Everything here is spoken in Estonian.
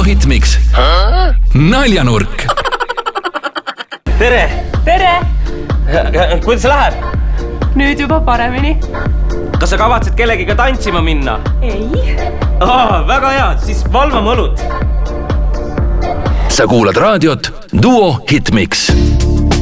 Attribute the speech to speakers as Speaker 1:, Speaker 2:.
Speaker 1: Hitmix. Naljanurk.
Speaker 2: Tere!
Speaker 3: Tere!
Speaker 2: Kuidas läheb?
Speaker 3: Nüüd juba paremini.
Speaker 2: Kas sa kavatsed kellegiga tantsima minna?
Speaker 3: Ei.
Speaker 2: Väga hea, siis valvame õlut.
Speaker 1: Sa kuulad raadiot Duo Hitmix.